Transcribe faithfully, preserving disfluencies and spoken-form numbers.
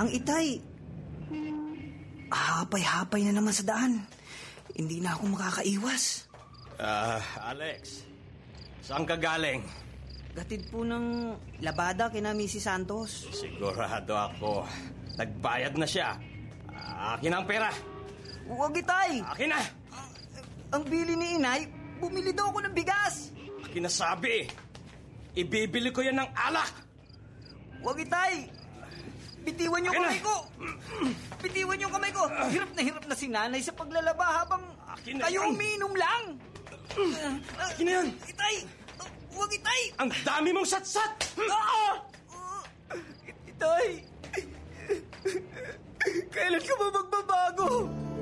Ang itay, hapay-hapay na naman sa daan. Hindi na ako makakaiwas. Ah, uh, Alex, saan ka galing? Gatid po ng labada kina Missus Santos. Sigurado ako, nagbayad na siya. Akin ang pera. Huwag itay. Akin na. Uh, ang bili ni inay, bumili daw ako ng bigas. Akin na sabi, ibibili ko yan ng alak. Huwag itay. Bitiwan yung kamay ko. Bitiwan yung kamay ko. Hirap na hirap na si nanay sa paglalaba habang kayo umiinom lang. Akin na yan. Itay. Huwag itay. Ang dami mong satsat. Ah! Itay. Kailan ka ba magbabago?